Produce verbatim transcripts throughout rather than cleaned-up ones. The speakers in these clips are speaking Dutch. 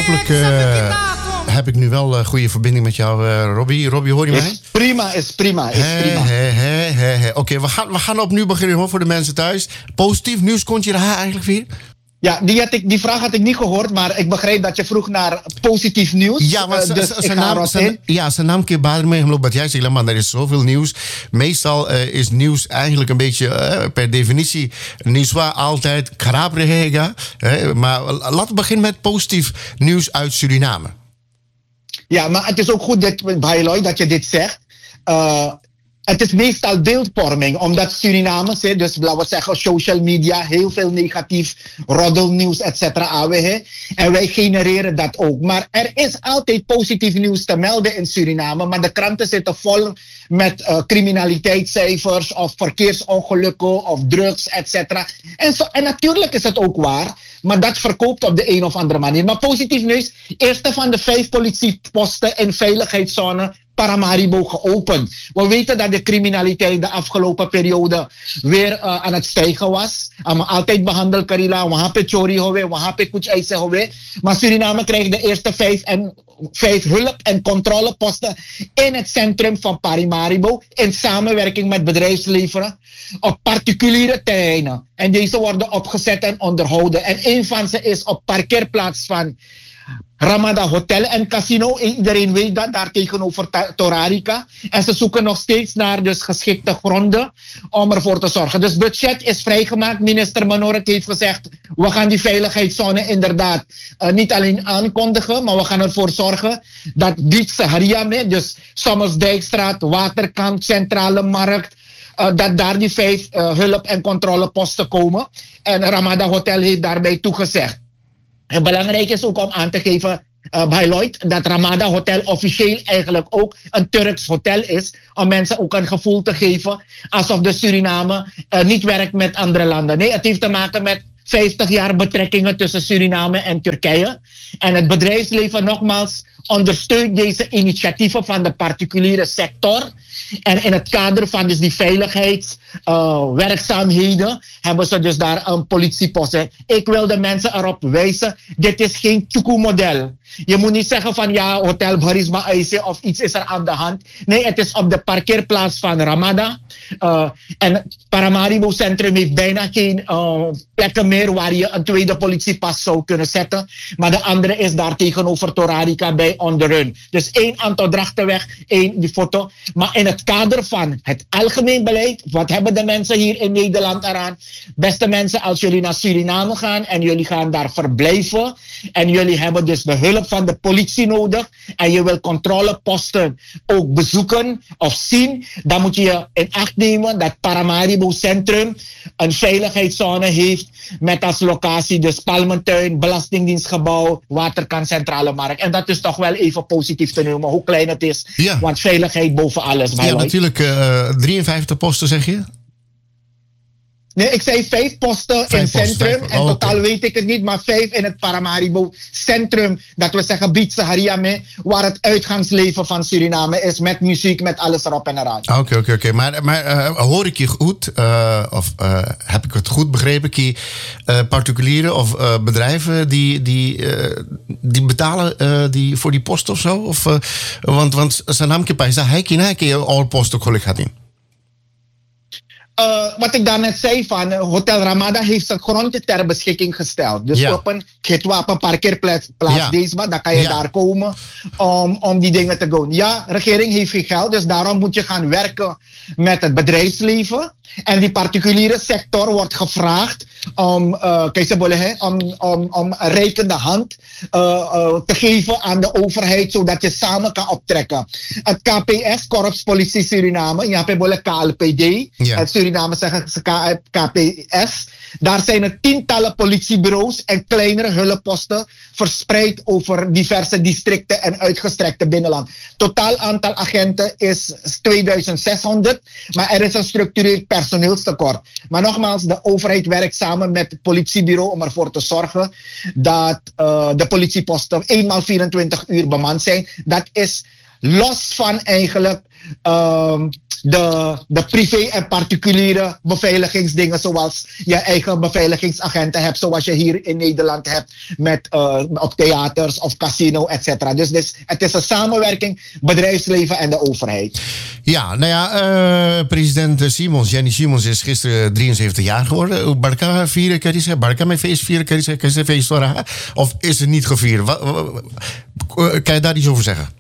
hopelijk uh, heb ik nu wel een uh, goede verbinding met jou, uh, Robbie. Robbie, hoor je mij? Is prima, is prima, is he, prima. He, he, he, he. Oké, okay, we, gaan, we gaan opnieuw beginnen hoor, voor de mensen thuis. Positief nieuws, kon je daar eigenlijk weer? Ja, die, had ik, die vraag had ik niet gehoord, maar ik begreep dat je vroeg naar positief nieuws. Ja, maar uh, dus zijn naam, zijn, ja, zijn naam keer baden mee, omdat jij zegt, maar er is zoveel nieuws. Meestal uh, is nieuws eigenlijk een beetje uh, per definitie niet waar altijd karabrehega. Uh, maar laten we beginnen met positief nieuws uit Suriname. Ja, maar het is ook goed dat, Bailoy, dat je dit zegt. Uh, Het is meestal beeldvorming, omdat Surinamers, dus laten we zeggen social media, heel veel negatief, roddelnieuws, et cetera. A W H. En wij genereren dat ook. Maar er is altijd positief nieuws te melden in Suriname, maar de kranten zitten vol met uh, criminaliteitscijfers of verkeersongelukken of drugs, et cetera. En, so, en natuurlijk is het ook waar, maar dat verkoopt op de een of andere manier. Maar positief nieuws, eerste van de vijf politieposten in veiligheidszone Paramaribo geopend. We weten dat de criminaliteit de afgelopen periode weer uh, aan het stijgen was. Um, altijd behandeld Karila, we hebben chori howe, we hebben kuch eisen howe. Maar Suriname krijgt de eerste vijf, en, vijf hulp- en controleposten in het centrum van Paramaribo. In samenwerking met bedrijfsleven op particuliere terreinen. En deze worden opgezet en onderhouden. En een van ze is op parkeerplaats van Ramada Hotel en Casino. Iedereen weet dat, daar tegenover Torarica. En ze zoeken nog steeds naar dus geschikte gronden om ervoor te zorgen. Dus het budget is vrijgemaakt. Minister Manoret heeft gezegd, we gaan die veiligheidszone inderdaad uh, niet alleen aankondigen, maar we gaan ervoor zorgen dat Bietse Hariame, dus Sommersdijkstraat, Waterkant, Centrale Markt, Uh, dat daar die vijf uh, hulp- en controleposten komen. En Ramada Hotel heeft daarbij toegezegd. En belangrijk is ook om aan te geven, uh, bij Lloyd, dat Ramada Hotel officieel eigenlijk ook een Turks hotel is. Om mensen ook een gevoel te geven alsof de Suriname uh, niet werkt met andere landen. Nee, het heeft te maken met vijftig jaar betrekkingen tussen Suriname en Turkije. En het bedrijfsleven nogmaals ondersteunt deze initiatieven van de particuliere sector. En in het kader van dus die veiligheidswerkzaamheden uh, hebben ze dus daar een politiepost. Ik wil de mensen erop wijzen, dit is geen Tjuku-model. Je moet niet zeggen van ja, Hotel Barisma Aise of iets is er aan de hand. Nee, het is op de parkeerplaats van Ramada. Uh, en Paramaribo Centrum heeft bijna geen uh, plekken meer waar je een tweede politiepas zou kunnen zetten. Maar de andere is daar tegenover Torarica bij Onderrun. Dus één aantal Drachtenweg, één die foto. Maar in het kader van het algemeen beleid, wat hebben de mensen hier in Nederland eraan? Beste mensen, als jullie naar Suriname gaan en jullie gaan daar verblijven en jullie hebben dus de hulp van de politie nodig en je wil controleposten ook bezoeken of zien, dan moet je in acht nemen dat Paramaribo Centrum een veiligheidszone heeft met als locatie dus Palmentuin, Belastingdienstgebouw, Waterkant, Centrale Markt. En dat is toch wel even positief te noemen, hoe klein het is, ja. Want veiligheid boven alles. Ja, natuurlijk. Uh, drieënvijftig posten zeg je? Nee, ik zei vijf posten vijf in het centrum. Posten, en oh, totaal okay. weet ik het niet, maar vijf in het Paramaribo centrum. Dat we zeggen Bietse Hariame, waar het uitgangsleven van Suriname is. Met muziek, met alles erop en eraan. Oké, oké, oké. Maar, maar uh, hoor ik je goed? Uh, of uh, heb ik het goed begrepen? Die uh, particulieren of uh, bedrijven die, die, uh, die betalen uh, die, voor die post of zo? Of, uh, want, want zijn naam kipij, hij kan al posten gelukkig had in. Uh, wat ik daarnet zei van uh, Hotel Ramada heeft zijn grondje ter beschikking gesteld. Dus ja. op een Kitwapen parkeerplaats ja. Deesma, dan kan je ja. daar komen om, om die dingen te doen. Ja, de regering heeft geen geld, dus daarom moet je gaan werken met het bedrijfsleven. En die particuliere sector wordt gevraagd om, uh, om, om, om een reikende hand uh, uh, te geven aan de overheid, zodat je samen kan optrekken. Het K P S, Korpspolitie Suriname, je hebt K L P D, ja. het Suriname zeggen ze K P S. Daar zijn er tientallen politiebureaus en kleinere hulpposten verspreid over diverse districten en uitgestrekte binnenland. Totaal aantal agenten is tweeduizend zeshonderd, maar er is een structureel personeelstekort. Maar nogmaals, de overheid werkt samen met het politiebureau om ervoor te zorgen dat uh, de politieposten eenmaal vierentwintig uur bemand zijn. Dat is los van eigenlijk um, de, de privé- en particuliere beveiligingsdingen, zoals je eigen beveiligingsagenten hebt, zoals je hier in Nederland hebt met uh, op theaters of casino, et cetera. Dus, dus het is een samenwerking, bedrijfsleven en de overheid. Ja, nou ja, uh, president Simons, Jenny Simons, is gisteren drieënzeventig jaar geworden. Barca vieren, kan je zeggen? Barca met feest vieren, kan je zeggen? Kan je feest voor Of is het niet gevierd? Wat, wat, kan je daar iets over zeggen?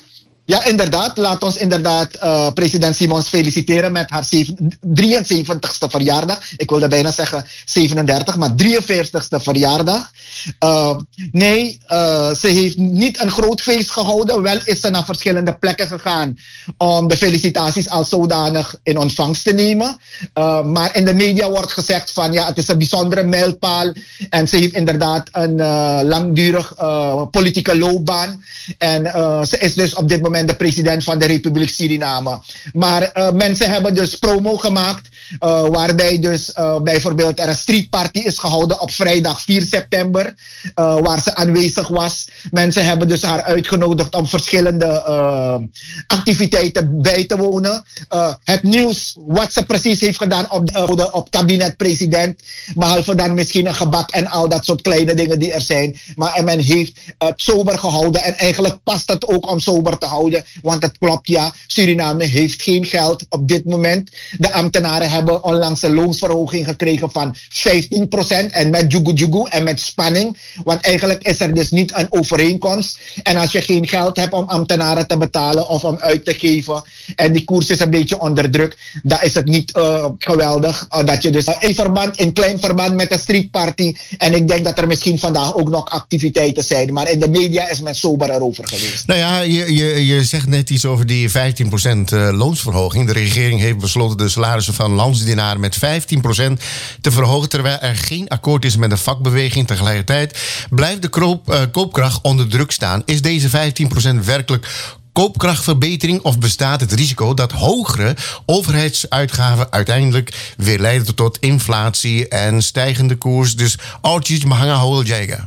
Ja, inderdaad. Laat ons inderdaad uh, president Simons feliciteren met haar drieënzeventigste verjaardag. Ik wilde bijna zeggen zevenendertig, maar drieënveertigste verjaardag. Uh, nee, uh, ze heeft niet een groot feest gehouden. Wel is ze naar verschillende plekken gegaan om de felicitaties als zodanig in ontvangst te nemen. Uh, maar in de media wordt gezegd van ja, het is een bijzondere mijlpaal. En ze heeft inderdaad een uh, langdurig uh, politieke loopbaan. En uh, ze is dus op dit moment de president van de Republiek Suriname. Maar uh, mensen hebben dus promo gemaakt, uh, waarbij dus uh, bijvoorbeeld er een streetparty is gehouden op vrijdag vier september, uh, waar ze aanwezig was. Mensen hebben dus haar uitgenodigd om verschillende uh, activiteiten bij te wonen. Uh, het nieuws, wat ze precies heeft gedaan op, uh, op kabinet-president, behalve dan misschien een gebak en al dat soort kleine dingen die er zijn. Maar men heeft het sober gehouden en eigenlijk past het ook om sober te houden. Want het klopt, ja, Suriname heeft geen geld op dit moment. De ambtenaren hebben onlangs een loonsverhoging gekregen van vijftien procent. En met jugu jugu en met spanning. Want eigenlijk is er dus niet een overeenkomst. En als je geen geld hebt om ambtenaren te betalen of om uit te geven. En die koers is een beetje onder druk. Dan is het niet uh, geweldig. Uh, dat je dus uh, in verband, in klein verband met de streetparty. En ik denk dat er misschien vandaag ook nog activiteiten zijn. Maar in de media is men sober erover geweest. Nou ja, je, je, je zegt net iets over die vijftien procent loonsverhoging. De regering heeft besloten de salarissen van landsdienaren met vijftien procent te verhogen, terwijl er geen akkoord is met de vakbeweging. Tegelijkertijd blijft de koop, uh, koopkracht onder druk staan. Is deze vijftien procent werkelijk koopkrachtverbetering of bestaat het risico dat hogere overheidsuitgaven uiteindelijk weer leiden tot inflatie en stijgende koers? Dus oudjes mahanga hol jayga.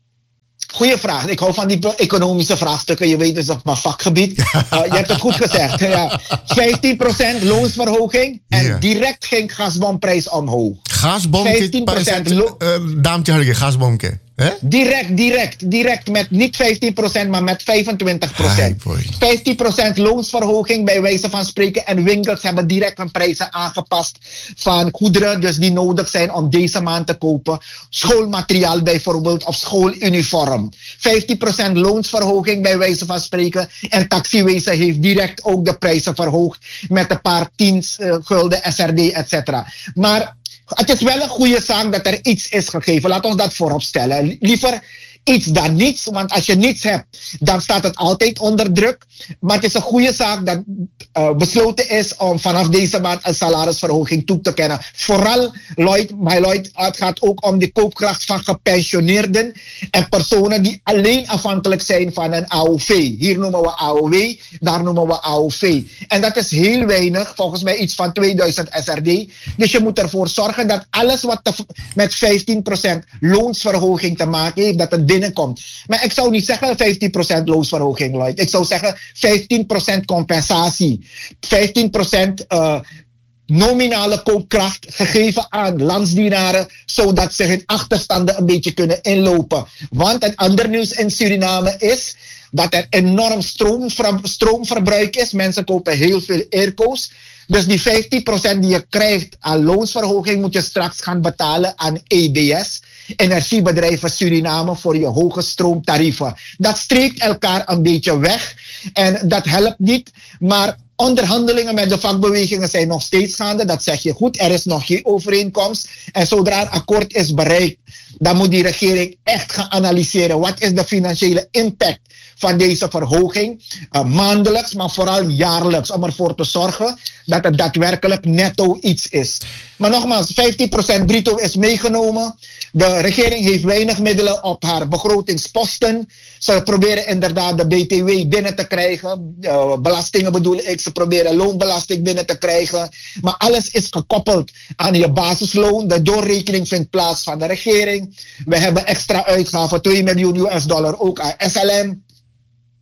Goeie vraag. Ik hou van die economische vraagstukken. Je weet dus op mijn vakgebied. Uh, je hebt het goed gezegd. Ja. vijftien procent loonsverhoging en yeah. direct ging gasbomprijs omhoog. Gasbom? vijftien procent lo- uh, Daamtje, gasbomke. Hè? Direct, direct, direct met niet vijftien procent, maar met vijfentwintig procent. vijftien procent loonsverhoging bij wijze van spreken. En winkels hebben direct hun prijzen aangepast van goederen dus die nodig zijn om deze maand te kopen. Schoolmateriaal bijvoorbeeld of schooluniform. vijftien procent loonsverhoging bij wijze van spreken. En taxiwezen heeft direct ook de prijzen verhoogd met een paar tien uh, gulden S R D, et cetera. Maar het is wel een goede zaak dat er iets is gegeven. Laat ons dat voorop stellen. Liever iets dan niets. Want als je niets hebt, dan staat het altijd onder druk. Maar het is een goede zaak dat uh, besloten is om vanaf deze maand een salarisverhoging toe te kennen. Vooral, Lloyd, my Lloyd, het gaat ook om de koopkracht van gepensioneerden en personen die alleen afhankelijk zijn van een A O V. Hier noemen we A O W, daar noemen we A O V. En dat is heel weinig, volgens mij iets van tweeduizend S R D. Dus je moet ervoor zorgen dat alles wat te, met vijftien procent loonsverhoging te maken heeft, dat het binnenkomt. Maar ik zou niet zeggen vijftien procent loonsverhoging, Lloyd. Ik zou zeggen vijftien procent compensatie. vijftien procent uh, nominale koopkracht gegeven aan landsdienaren, zodat ze hun achterstanden een beetje kunnen inlopen. Want het andere nieuws in Suriname is dat er enorm stroom, stroomverbruik is. Mensen kopen heel veel airco's. Dus die vijftien procent die je krijgt aan loonsverhoging moet je straks gaan betalen aan E B S, Energiebedrijven Suriname, voor je hoge stroomtarieven. Dat streekt elkaar een beetje weg en dat helpt niet. Maar onderhandelingen met de vakbewegingen zijn nog steeds gaande. Dat zeg je goed. Er is nog geen overeenkomst. En zodra een akkoord is bereikt, dan moet die regering echt gaan analyseren. Wat is de financiële impact van deze verhoging? Uh, maandelijks, maar vooral jaarlijks. Om ervoor te zorgen dat het daadwerkelijk netto iets is. Maar nogmaals, vijftien procent bruto is meegenomen. De regering heeft weinig middelen op haar begrotingsposten. Ze proberen inderdaad de B T W binnen te krijgen. Uh, belastingen bedoel ik. Ze proberen loonbelasting binnen te krijgen. Maar alles is gekoppeld aan je basisloon. De doorrekening vindt plaats van de regering. We hebben extra uitgaven, twee miljoen U S dollar ook aan S L M.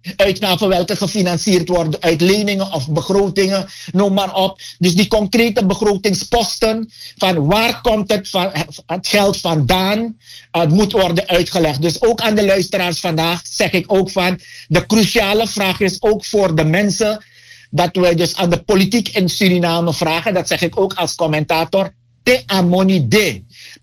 uitgaven welke gefinancierd worden uit leningen of begrotingen, noem maar op. Dus die concrete begrotingsposten, van waar komt het, van, het geld vandaan, het moet worden uitgelegd. Dus ook aan de luisteraars vandaag zeg ik ook van, de cruciale vraag is ook voor de mensen, dat wij dus aan de politiek in Suriname vragen, dat zeg ik ook als commentator, te amoni de.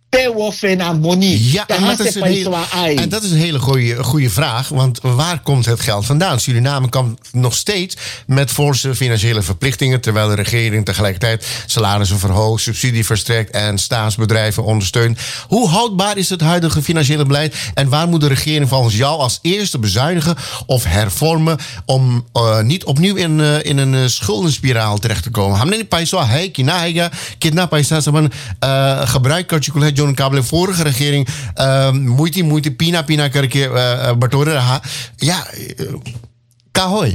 Ja, en dat, is een heel, en dat is een hele goede, goede vraag. Want waar komt het geld vandaan? Suriname kan nog steeds met forse financiële verplichtingen, terwijl de regering tegelijkertijd salarissen verhoogt, subsidie verstrekt en staatsbedrijven ondersteunt. Hoe houdbaar is het huidige financiële beleid? En waar moet de regering volgens jou als eerste bezuinigen of hervormen om uh, niet opnieuw in, uh, in een uh, schuldenspiraal terecht te komen? Hamne paisa hai kinaiga kidna paisa saman gebruik kartikulet John Kabel vorige regering moeite moeite pina pina करके बटोरे रहा. Ja, Kahoy.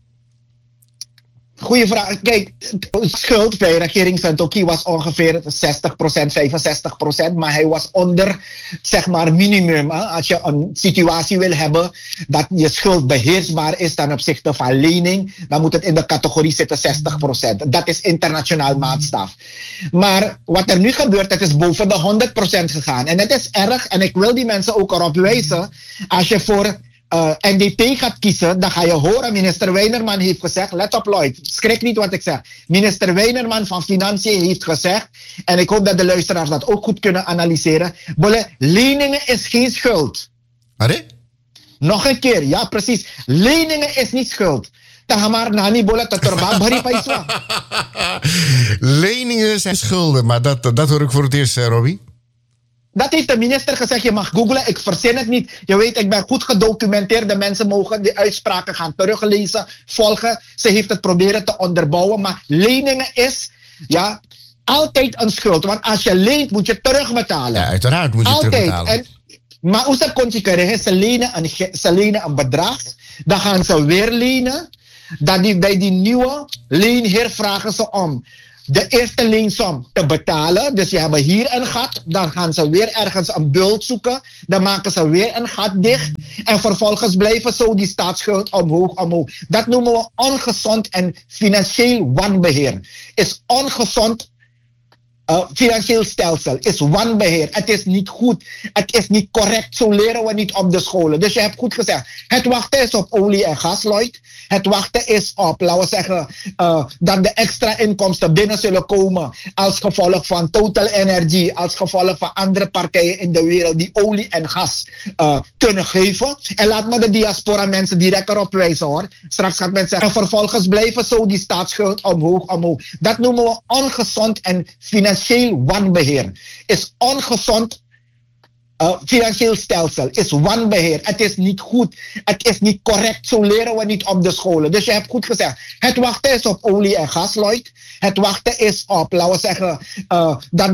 Goeie vraag. Kijk, de schuld bij regering Santoki was ongeveer zestig procent, vijfenzestig procent, maar hij was onder, zeg maar, minimum. Hè? Als je een situatie wil hebben dat je schuld beheersbaar is ten opzichte van lening, dan moet het in de categorie zitten zestig procent. Dat is internationaal maatstaf. Maar wat er nu gebeurt, het is boven de honderd procent gegaan. En het is erg, en ik wil die mensen ook erop wijzen, als je voor Uh, N D P gaat kiezen, dan ga je horen, minister Weinerman heeft gezegd, let op Lloyd, schrik niet wat ik zeg. Minister Weinerman van Financiën heeft gezegd, en ik hoop dat de luisteraars dat ook goed kunnen analyseren, bolle, leningen is geen schuld. Allee? Nog een keer, ja precies, leningen is niet schuld. Tahamar nani bolle tatorba bari paiswa. Leningen zijn schulden, maar dat, dat hoor ik voor het eerst, Robbie. Dat heeft de minister gezegd, je mag googlen, ik verzin het niet. Je weet, ik ben goed gedocumenteerd, de mensen mogen die uitspraken gaan teruglezen, volgen. Ze heeft het proberen te onderbouwen, maar leningen is ja, altijd een schuld. Want als je leent, moet je terugbetalen. Ja, uiteraard moet je altijd. terugbetalen. En, maar hoe ze consequeren, ze lenen een, ze lenen een bedrag, dan gaan ze weer lenen. Dan die, bij die nieuwe leenheer vragen ze om de eerste leensom te betalen. Dus je hebt hier een gat. Dan gaan ze weer ergens een bult zoeken. Dan maken ze weer een gat dicht. En vervolgens blijven zo die staatsschuld omhoog, omhoog. Dat noemen we ongezond en financieel wanbeheer. Is ongezond uh, financieel stelsel. Is wanbeheer. Het is niet goed. Het is niet correct. Zo leren we niet op de scholen. Dus je hebt goed gezegd. Het wachten is op olie en gas, Lloyd. Het wachten is op, laten we zeggen, uh, dat de extra inkomsten binnen zullen komen als gevolg van Total Energy, als gevolg van andere partijen in de wereld die olie en gas uh, kunnen geven. En laat me de diaspora mensen direct erop wijzen hoor. Straks gaat men zeggen, en vervolgens blijven zo die staatsschuld omhoog, omhoog. Dat noemen we ongezond en financieel wanbeheer. Is ongezond Uh, financieel stelsel is wanbeheer. Het is niet goed. Het is niet correct. Zo leren we niet op de scholen. Dus je hebt goed gezegd. Het wachten is op olie en gas, Lloyd. Het wachten is op, laten we zeggen, uh, dat